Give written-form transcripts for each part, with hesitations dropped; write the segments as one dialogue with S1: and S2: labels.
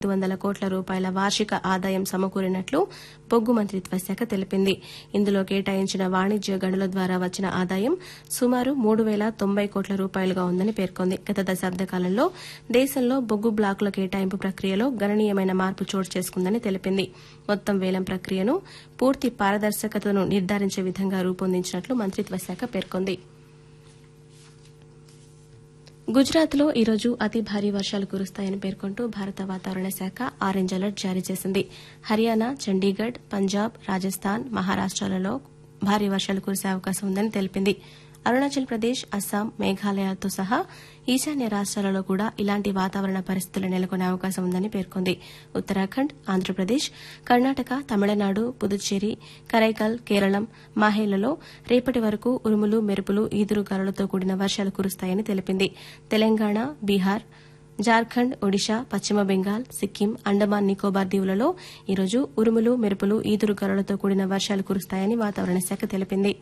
S1: 500 కోట్ల రూపాయల వార్షిక ఆదాయం సమకూరినట్లు బొగ్గు మంత్రిత్వ శాఖ తెలిపింది. ఇందులో కేటాయించిన వాణిజ్య గనుల ద్వారా వచ్చిన ఆదాయం సుమారు 3,090 కోట్ల రూపాయలుగా ఉందని పేర్కొంది. గత దశాబ్ద కాలంలో దేశంలో బొగ్గు బ్లాకుల కేటాయింపు ప్రక్రియలో గణనీయమైన మార్పు చోటు చేసుకుందని తెలిపింది. మొత్తం వేలం ప్రక్రియను పూర్తి పారదర్శకతను నిర్ధారించే విధంగా రూపొందించినట్లు మంత్రిత్వ శాఖ పేర్కొంది. గుజరాత్లో ఈరోజు అతి భారీ వర్షాలు కురుస్తాయని పేర్కొంటూ భారత వాతావరణ శాఖ ఆరెంజ్ అలర్ట్ జారీ చేసింది. హర్యానా, చండీగఢ్, పంజాబ్, రాజస్థాన్, మహారాష్టలలో భారీ వర్షాలు కురిసే అవకాశం ఉందని తెలిపింది. అరుణాచల్ ప్రదేశ్, అస్సాం, మేఘాలయతో సహా ఈశాన్య రాష్ట్రాలలో కూడా ఇలాంటి వాతావరణ పరిస్థితులు నెలకొనే అవకాశం ఉందని పేర్కొంది. ఉత్తరాఖండ్, ఆంధ్రప్రదేశ్, కర్ణాటక, తమిళనాడు, పుదుచ్చేరి, కరైకల్, కేరళం, మాహేలలో రేపటి వరకు ఉరుములు, మెరుపులు, ఈదురుగాలులతో కూడిన వర్షాలు కురుస్తాయని తెలిపింది. తెలంగాణ, బీహార్, జార్ఖండ్, ఒడిషా, పశ్చిమ బెంగాల్, సిక్కిం, అండమాన్ నికోబార్ దీవులలో ఈరోజు ఉరుములు, మెరుపులు, ఈదురుగాలులతో కూడిన వర్షాలు కురుస్తాయని వాతావరణ శాఖ తెలిపింది.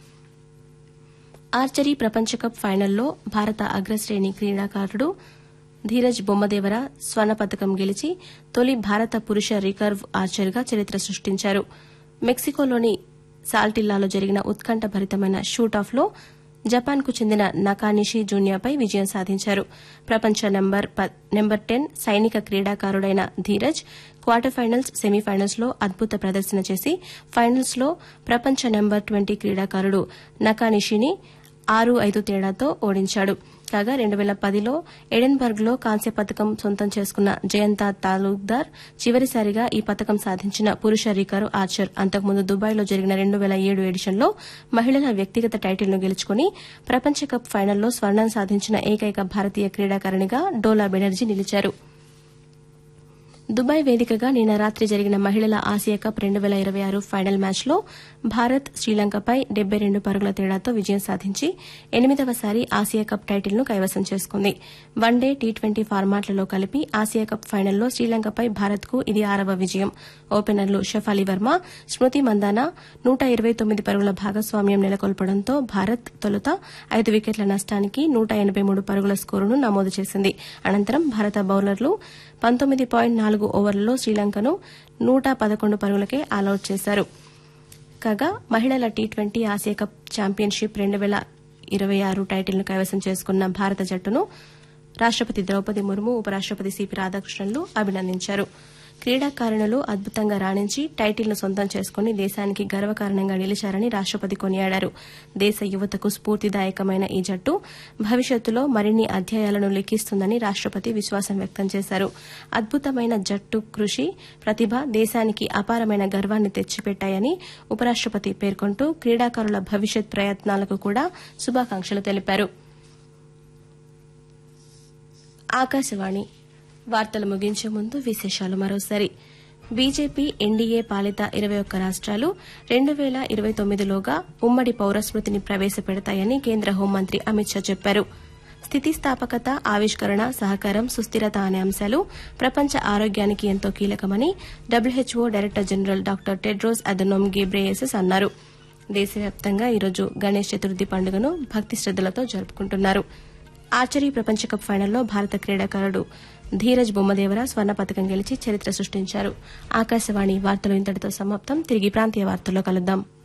S1: ఆర్చరీ ప్రపంచ కప్ ఫైనల్లో భారత అగ్రశ్రేణి క్రీడాకారుడు ధీరజ్ బొమ్మదేవర స్వర్ణ పతకం గెలిచి తొలి భారత పురుష రికర్వ్ ఆర్చర్గా చరిత్ర సృష్టించారు. మెక్సికోలోని సాల్టిల్లాలో జరిగిన ఉత్కంఠభరితమైన షూటాఫ్లో జపాన్కు చెందిన నకానిషి జూనియాపై విజయం సాధించారు. ప్రపంచ నెంబర్ 10 సైనిక క్రీడాకారుడైన ధీరజ్ క్వార్టర్ ఫైనల్స్, సెమీఫైనల్స్లో అద్భుత ప్రదర్శన చేసి ఫైనల్స్లో ప్రపంచ నెంబర్ 20 క్రీడాకారుడు నకానిషిని 6-5 తేడాతో ఓడించాడు. కాగా 2010లో ఎడెన్బర్గ్లో కాంస్య పతకం సొంతం చేసుకున్న జయంత తాలూక్దార్ చివరిసారిగా ఈ పతకం సాధించిన పురుష రికర్వ్ ఆర్చర్. అంతకుముందు దుబాయ్లో జరిగిన 2007 ఎడిషన్లో మహిళల వ్యక్తిగత టైటిల్ను గెలుచుకుని ప్రపంచ కప్ ఫైనల్లో స్వర్ణం సాధించిన ఏకైక భారతీయ క్రీడాకారిణిగా డోలా బెనర్జీ నిలిచారు. దుబాయ్ వేదికగా నిన్న రాత్రి జరిగిన మహిళల ఆసియా కప్ 2026 ఫైనల్ మ్యాచ్లో భారత్ శ్రీలంకపై 72 పరుగుల తేడాతో విజయం సాధించి 8వసారి ఆసియా కప్ టైటిల్ను కైవసం చేసుకుంది. వన్డే, టీ20 ఫార్మాట్లలో కలిపి ఆసియా కప్ ఫైనల్లో శ్రీలంకపై భారత్కు ఇది 6వ విజయం. ఓపెనర్లు షఫాలి వర్మ, స్మృతి మందాన 129 పరుగుల భాగస్వామ్యం నెలకొల్పడంతో భారత్ తొలుత 5 వికెట్ల నష్టానికి 183 పరుగుల స్కోరును నమోదు చేసింది. అనంతరం భారత బౌలర్లు 19.4 ఓవర్లలో శ్రీలంకను 111 పరుగులకే ఆలౌట్ చేశారు. కాగా మహిళల టీ20 ఆసియా కప్ ఛాంపియన్షిప్ 2026 టైటిల్ను కైవసం చేసుకున్న భారత జట్టును రాష్టపతి ద్రౌపది ముర్ము, ఉపరాష్టపతి సిపి రాధాకృష్ణన్లు అభినందించారు. క్రీడాకారిణులు అద్భుతంగా రాణించి టైటిల్ను సొంతం చేసుకుని దేశానికి గర్వకారణంగా నిలిచారని రాష్టపతి కొనియాడారు. దేశ యువతకు స్ఫూర్తిదాయకమైన ఈ జట్టు భవిష్యత్తులో మరిన్ని అధ్యాయాలను లిఖిస్తుందని రాష్టపతి విశ్వాసం వ్యక్తం చేశారు. అద్భుతమైన జట్టు కృషి, ప్రతిభ దేశానికి అపారమైన గర్వాన్ని తెచ్చిపెట్టాయని ఉపరాష్టపతి పేర్కొంటూ క్రీడాకారుల భవిష్యత్ ప్రయత్నాలకు కూడా శుభాకాంక్షలు తెలిపారు. ఆకాశవాణి వార్తలు ముగించే ముందు విశేషాలు మరోసారి. బీజేపీ, ఎన్డీఏ పాలిత 21 రాష్ట్రాలు 2029లోగా ఉమ్మడి పౌరస్మృతిని ప్రవేశపెడతాయని కేంద్ర హోంమంత్రి అమిత్ షా చెప్పారు. స్థితిస్థాపకత, ఆవిష్కరణ, సహకారం, సుస్థిరత అనే అంశాలు ప్రపంచ ఆరోగ్యానికి ఎంతో కీలకమని WHO director general doctor Tedros Adhanom గేబ్రేయెసస్ అన్నారు. దేశవ్యాప్తంగా ఈరోజు గణేష్ చతుర్థి పండుగను భక్తి శ్రద్దలతో జరుపుకుంటున్నారు. ఆర్చరీ ప్రపంచ కప్ ఫైనల్లో భారత క్రీడాకారుడు ధీరజ్ బొమ్మదేవర స్వర్ణ పతకం గెలిచి చరిత్ర సృష్టించారు. ఆకాశవాణి వార్తలు ఇంతటితో సమాప్తం. తిరిగి ప్రాంతీయ వార్తల్లో కలుద్దాం.